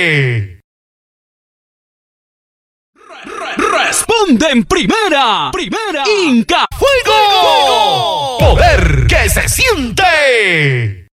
Responde en primera. Inca Fuego. Poder que se siente.